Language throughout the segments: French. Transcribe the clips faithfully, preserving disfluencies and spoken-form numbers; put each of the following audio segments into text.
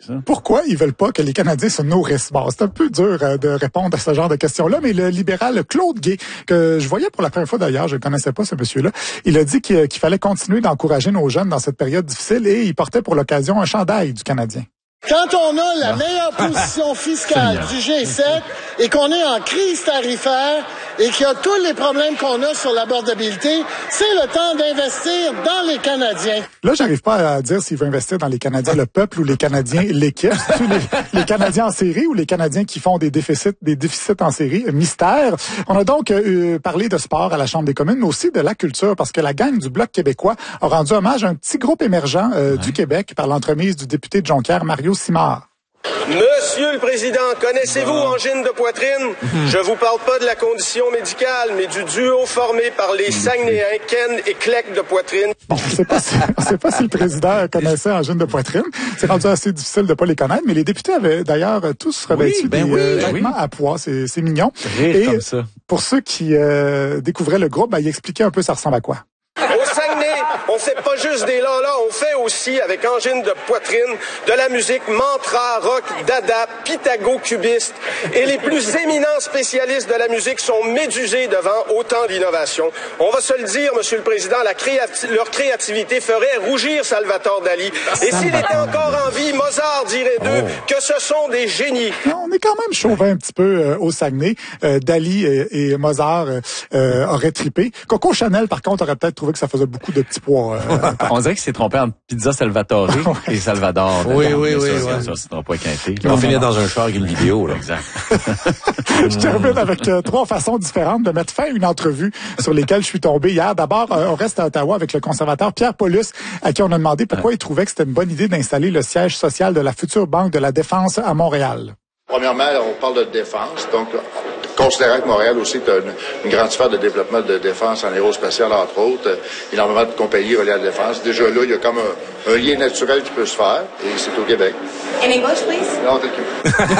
ça. Pourquoi ils veulent pas que les Canadiens se nourrissent? Bon, c'est un peu dur euh, de répondre à ce genre de questions-là, mais le libéral Claude Guay, que je voyais pour la première fois d'ailleurs, je ne connaissais pas ce monsieur-là, il a dit qu'il, qu'il fallait continuer d'encourager nos jeunes dans cette période difficile et il portait pour l'occasion un chandail du Canadien. Quand on a la meilleure position fiscale du G sept et qu'on est en crise tarifaire et qu'il y a tous les problèmes qu'on a sur l'abordabilité, c'est le temps d'investir dans les Canadiens. Là, j'arrive pas à dire s'il veut investir dans les Canadiens le peuple ou les Canadiens l'équipe. les, les Canadiens en série ou les Canadiens qui font des déficits, des déficits en série. Mystère. On a donc euh, parlé de sport à la Chambre des communes, mais aussi de la culture, parce que la gang du Bloc québécois a rendu hommage à un petit groupe émergent euh, ouais. du Québec par l'entremise du député de Jonquière, Mario Simard. Monsieur le Président, connaissez-vous angine de poitrine? Je vous parle pas de la condition médicale, mais du duo formé par les Saguenayens, Ken et Clec de poitrine. Bon, je sais pas si, on sait pas si le président connaissait angine de poitrine. C'est rendu assez difficile de pas les connaître, mais les députés avaient d'ailleurs tous revêtu oui, ben des oui, euh, vêtements oui. à pois. C'est, c'est mignon. Rire et comme ça. Pour ceux qui euh, découvraient le groupe, ben, il expliquait un peu ça ressemble à quoi. Au Saguenay, on fait pas juste des là-là, on fait aussi, avec angine de poitrine, de la musique mantra, rock, dada, pythago-cubiste. Et les plus éminents spécialistes de la musique sont médusés devant autant d'innovation. On va se le dire, Monsieur le Président, la créati- leur créativité ferait rougir Salvatore Dali. Et s'il était encore en vie, Mozart dirait d'eux oh. que ce sont des génies. On est quand même chauvin un petit peu euh, au Saguenay. Euh, Dali et, et Mozart euh, euh, auraient trippé. Coco Chanel, par contre, aurait peut-être trouvé que ça faisait beaucoup de petits pois. Euh, on dirait qu'il s'est trompé entre Pizza Salvatore et Salvador. Oui, oui, oui. Ça, ouais. ça, c'est un point quinté. On finit dans un char avec une vidéo, là. Exact. Je termine avec euh, trois façons différentes de mettre fin à une entrevue sur lesquelles je suis tombé hier. D'abord, euh, on reste à Ottawa avec le conservateur Pierre Paulus, à qui on a demandé pourquoi il trouvait que c'était une bonne idée d'installer le siège social de la future Banque de la Défense à Montréal. Premièrement, on parle de défense, donc considérant que Montréal aussi est une, une grande sphère de développement de défense en aérospatial, entre autres, euh, énormément de compagnies reliées à la défense. Déjà là, il y a comme un, un lien naturel qui peut se faire, et c'est au Québec. In English, please? No, thank you.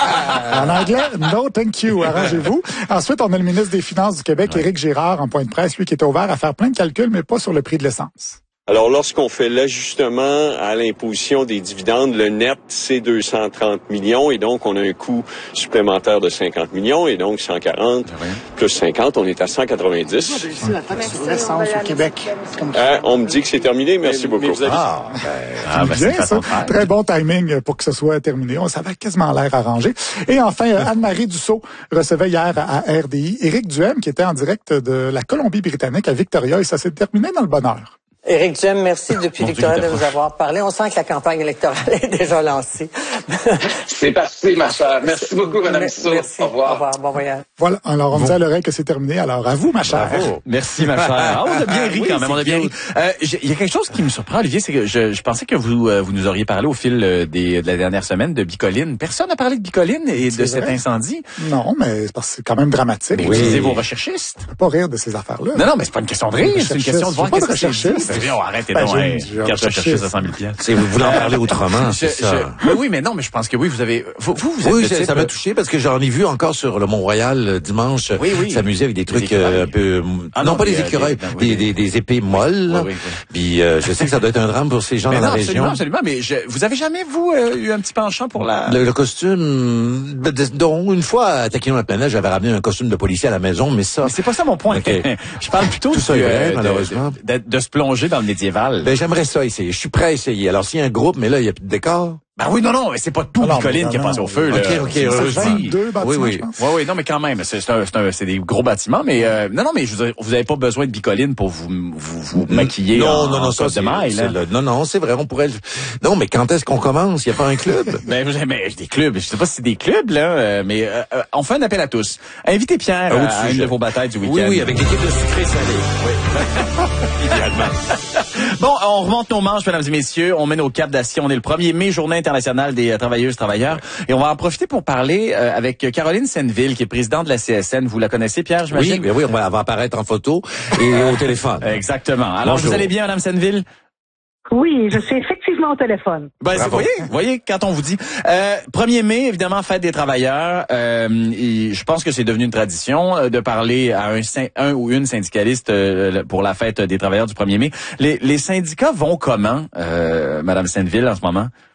En anglais, no thank you, arrangez-vous. Ensuite, on a le ministre des Finances du Québec, ouais. Éric Girard, en point de presse, lui qui était ouvert à faire plein de calculs, mais pas sur le prix de l'essence. Alors, lorsqu'on fait l'ajustement à l'imposition des dividendes, le net, c'est deux cent trente millions et donc on a un coût supplémentaire de cinquante millions et donc cent quarante oui. plus cinquante, on est à cent quatre-vingt-dix. C'est la taxe sur l'essence au Québec. Euh, on me dit que c'est terminé, merci mais, beaucoup. Mais ah, ben, ah, ben, bien ça. Très bon timing pour que ce soit terminé. On savait quasiment l'air arrangé. Et enfin, Anne-Marie Dussault recevait hier à R D I Éric Duhem, qui était en direct de la Colombie-Britannique à Victoria, et ça s'est terminé dans le bonheur. Éric Duhem, merci depuis Victoria de nous avoir parlé. On sent que la campagne électorale est déjà lancée. C'est parti, ma chère. Merci beaucoup, Mme Dussault. Merci. Au revoir. Au revoir. Bon voyage. Voilà. Alors, on me dit à l'oreille que c'est terminé. Alors, à vous, ma chère. Bravo. Merci, ma chère. Ah, on a bien ri oui, quand même. On a bien ri. Euh, il y a quelque chose qui me surprend, Olivier, c'est que je, je pensais que vous, euh, vous nous auriez parlé au fil des, de la dernière semaine de Bicoline. Personne n'a parlé de Bicoline et c'est de vrai. cet incendie. Non, mais c'est parce que c'est quand même dramatique. Mais oui. Utilisez vos recherchistes. On peut pas rire de ces affaires-là. Non, non, mais c'est pas une question de rire. C'est une question de voir qu'est-ce que c'est. Ben, arrêtez donc. Hey, recherchiste à cent mille piastres. C'est, vous voulez en parler autrement, je, c'est ça. Je, mais oui, mais non, mais je pense que oui, vous avez, vous, vous, vous êtes Oui, ça, type, ça m'a touché parce que j'en ai vu encore sur le Mont-Royal euh, dimanche, oui, oui. s'amuser avec des trucs des euh, un peu, ah, non, non, pas des des écureuils, des, des, des, des, des épées molles. Oui, oui, oui. Puis euh, je sais que ça doit être un drame pour ces gens mais dans non, la absolument, région. Absolument, mais je, vous avez jamais, vous, euh, eu un petit penchant pour la... Le, le costume, dont une fois, à Taquillon la planète, j'avais ramené un costume de policier à la maison, mais ça... Mais c'est pas ça mon point. Okay. Je parle plutôt Tout de, ça est vrai, de, malheureusement. De, de, de se plonger dans le médiéval. Ben, j'aimerais ça essayer. Je suis prêt à essayer. Alors, s'il y a un groupe, mais là, il y a plus de décor. Ben oui, non, non, mais c'est pas tout alors, Bicoline qui est passé au feu. OK, là. OK, c'est deux bâtiments, oui, oui. je pense. Oui, oui, non, mais quand même, c'est, c'est, un, c'est, un, c'est des gros bâtiments, mais euh, non, non, mais je veux dire, vous avez pas besoin de Bicoline pour vous vous, vous maquiller non, en, non, non, en ça, de maille, c'est, là. c'est le, non, non, c'est vrai, on pourrait... Non, mais quand est-ce qu'on commence? Il n'y a pas un club? ben, vous mais des clubs, je sais pas si c'est des clubs, là, euh, mais euh, on fait un appel à tous. Invitez Pierre ah, à, à une de vos batailles du week-end. Oui, oui, avec l'équipe de sucré salé. Oui. Idéalement. Bon, on remonte nos manches, mesdames et messieurs. On met nos capes d'acier. On est le premier mai, Journée internationale des euh, travailleuses, travailleurs. Et on va en profiter pour parler euh, avec Caroline Senneville, qui est présidente de la C S N. Vous la connaissez, Pierre, j'imagine? Oui, oui, on va, elle va apparaître en photo et au téléphone. Exactement. Alors, Bonjour. Vous allez bien, madame Senneville? Oui, je suis effectivement au téléphone. Ben, vous voyez, vous voyez, quand on vous dit euh, premier mai, évidemment, fête des travailleurs. Euh, et je pense que c'est devenu une tradition euh, de parler à un, un ou une syndicaliste euh, pour la fête des travailleurs du premier mai. Les, les syndicats vont comment, euh, madame Senneville, en ce moment?